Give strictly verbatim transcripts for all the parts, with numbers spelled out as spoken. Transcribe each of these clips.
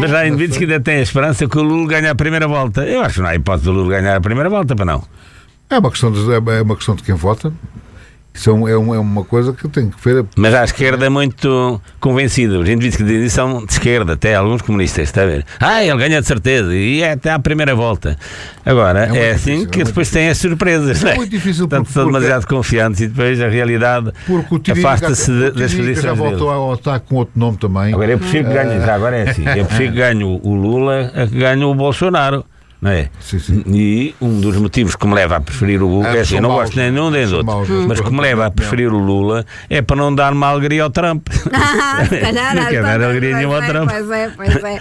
Mas há indivíduos que ainda têm a esperança que o Lula ganhe a primeira volta. Eu acho que não há hipótese do Lula ganhar a primeira volta, para não. É uma questão de, é uma questão de quem vota. Isso é, um, é, um, é uma coisa que tem que ver. Mas à esquerda é muito convencido. Os indivíduos que dizem são de esquerda, até alguns comunistas, está a ver? Ah, ele ganha de certeza, e é até à primeira volta. Agora, é, é assim difícil, que é depois difícil. Tem as surpresas. É muito difícil. Portanto, são demasiado confiantes e depois a realidade afasta-se das posições já voltou deles. ao ataque com outro nome também. Agora eu prefiro que ganhe, já agora é assim, eu prefiro que ganhe o Lula a que ganhe o Bolsonaro. Não é? Sim, sim. E um dos motivos que me leva a preferir o Lula, é assim, eu não maus, gosto nem de um nem do outro, maus, mas que me leva a preferir o Lula é para não dar uma alegria ao Trump. Ah, se calhar, não quer dar alegria nenhuma ao Trump. Pois é, pois é.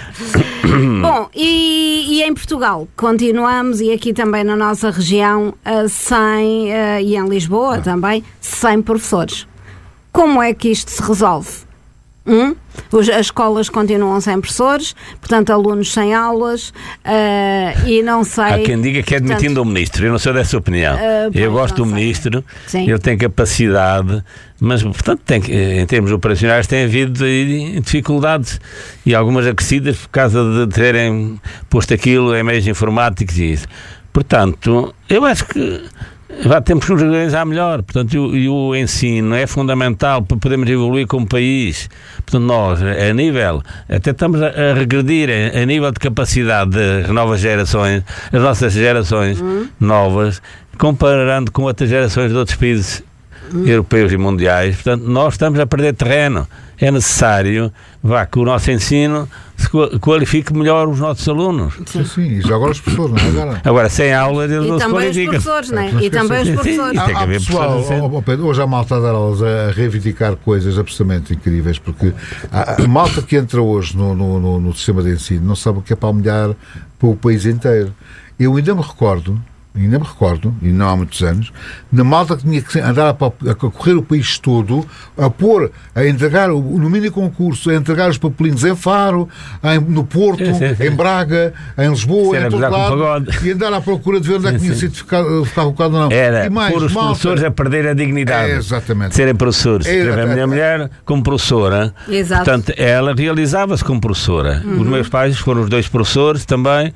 Bom, e, e em Portugal continuamos, e aqui também na nossa região, uh, sem, uh, e em Lisboa não. também, sem professores. Como é que isto se resolve? Hum? As escolas continuam sem professores, portanto alunos sem aulas, uh, e não sei... Há quem diga que é demitindo portanto, o ministro, eu não sou dessa opinião. Uh, eu gosto do sei. ministro, Sim. ele tem capacidade, mas portanto tem que, em termos operacionais tem havido dificuldades e algumas acrescidas por causa de terem posto aquilo em meios informáticos e isso. Portanto, eu acho que Já temos que nos organizar melhor, portanto, e o, e o ensino é fundamental para podermos evoluir como país. Portanto, nós, a nível, até estamos a, a regredir a, a nível de capacidade das novas gerações, as nossas gerações uhum. novas, comparando com outras gerações de outros países uhum. europeus e mundiais. Portanto, nós estamos a perder terreno. É necessário vá, que o nosso ensino se qualifique melhor os nossos alunos. Sim, sim, e já agora os professores, não é? Agora, agora sem aulas eles e não se qualificam. Os professores, não é? E também os professores. Há, há pessoal, hoje há malta a dar aulas a reivindicar coisas absolutamente incríveis, porque a, a malta que entra hoje no, no, no, no sistema de ensino não sabe o que é palmilhar para o país inteiro. Eu ainda me recordo, ainda me recordo, e não há muitos anos, na malta que tinha que andar a, a correr o país todo, a pôr, a entregar o, no mini concurso, a entregar os papelinhos em Faro, em, no Porto, sim, sim, sim. em Braga, em Lisboa, em todo lado, e andar à procura de ver onde é que tinha sido ficar colocado ou não. Era e mais, pôr os malta, professores a perder a dignidade é, exatamente. de serem professores. É, a minha mulher como professora, Exato. Portanto, ela realizava-se como professora. Uhum. Os meus pais foram os dois professores também.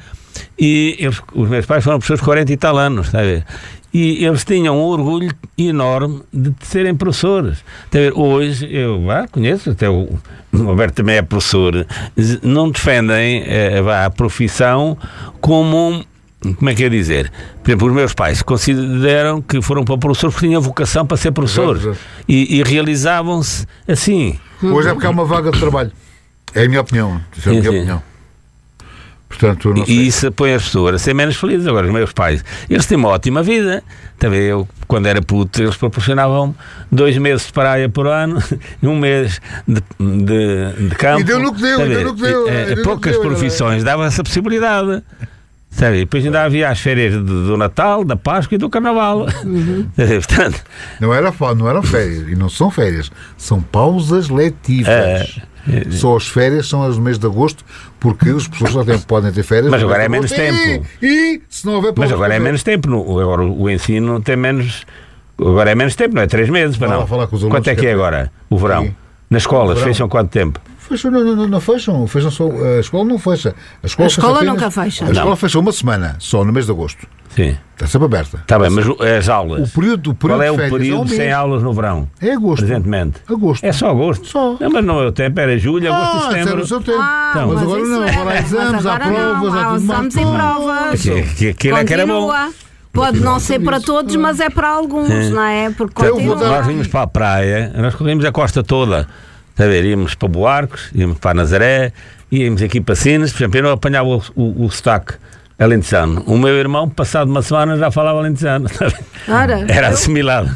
E eles, os meus pais foram professores de quarenta e tal anos, está a ver? E eles tinham um orgulho enorme de serem professores. Está a ver? Hoje, eu ah, conheço, até o, o Alberto também é professor, não defendem a, a profissão como, como é que é dizer? Por exemplo, os meus pais consideram que foram para professores porque tinham vocação para ser professores. Exato, exato. E, e realizavam-se assim. Hoje é porque há uma vaga de trabalho. É a minha opinião. É a minha sim, opinião. Sim. Portanto, não sei. E isso põe as pessoas a ser menos felizes. Agora, os meus pais, eles têm uma ótima vida. Também eu, quando era puto, eles proporcionavam dois meses de praia por ano, um mês de, de, de campo. E deu no que deu, e deu no que deu. É, é, poucas deu, profissões davam essa possibilidade. Sabe? E depois ainda havia as férias do, do Natal, da Páscoa e do Carnaval. Uhum. Portanto, não, era, não eram férias, e não são férias, são pausas letivas. É. Só as férias são as do mês de agosto, porque os professores já podem ter férias. Mas agora é menos tempo. E, e se não houver Mas agora é menos tempo. No, agora o ensino tem menos. Agora é menos tempo, não é? Três meses, para não. Quanto é que é agora? O verão? Sim. Nas escolas, fecham quanto tempo? Fecham, não, não, não fecham. fecham só, a escola não fecha. A escola, a escola fecha nunca fecha. A escola fecha uma semana, só no mês de agosto. Sim. Está sempre aberta. Está bem, mas as aulas? O período, o período Qual é o férias, período é um sem aulas no verão? É agosto. Presentemente. Agosto. É só agosto? Só. Não, mas não é o tempo, era julho, agosto ah, e setembro. O seu tempo. Ah, então, mas, mas agora não, é. agora há exames, há provas, não, há tudo mais. Exames e provas. Que, que, aquilo é que era bom. Pode não ser para todos, mas é para alguns, é. não é? Porque então, nós vimos para a praia, nós corrimos a costa toda. Está a ver? Íamos para Buarcos, íamos para Nazaré, íamos aqui para Sines. Por exemplo, eu não apanhava o, o, o sotaque alentejano. O meu irmão, passado uma semana, já falava alentejano. Ora, era assimilado.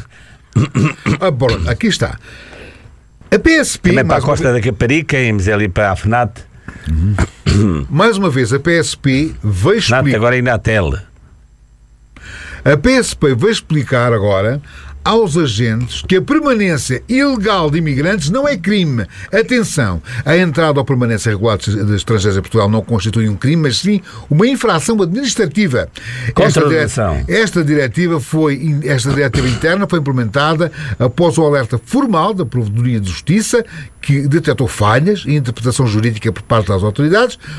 Ah, bom, aqui está. A P S P... Também para a Costa da Caparica, íamos ali para a FNAT. Uhum. Mais uma vez, a P S P veio explicar... FNAT agora ainda há tele. A P S P veio explicar agora aos agentes que a permanência ilegal de imigrantes não é crime. Atenção, a entrada ou permanência regular de estrangeiros em Portugal não constitui um crime, mas sim uma infração administrativa. Esta, dire... esta diretiva foi, esta diretiva interna foi implementada após o alerta formal da Provedoria de Justiça, que detectou falhas e interpretação jurídica por parte das autoridades,